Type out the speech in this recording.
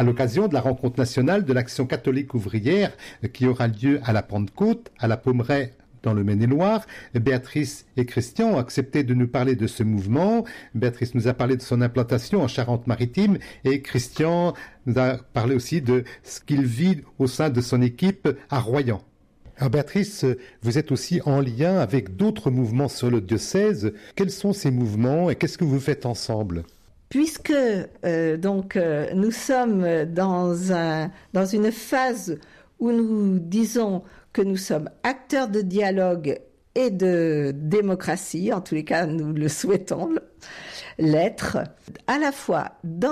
à l'occasion de la rencontre nationale de l'Action catholique ouvrière qui aura lieu à la Pentecôte, à la Pommeraye, dans le Maine-et-Loire. Béatrice et Christian ont accepté de nous parler de ce mouvement. Béatrice nous a parlé de son implantation en Charente-Maritime et Christian nous a parlé aussi de ce qu'il vit au sein de son équipe à Royan. Alors Béatrice, vous êtes aussi en lien avec d'autres mouvements sur le diocèse. Quels sont ces mouvements et qu'est-ce que vous faites ensemble ? Puisque nous sommes dans une phase où nous disons que nous sommes acteurs de dialogue et de démocratie, en tous les cas nous le souhaitons l'être, à la fois dans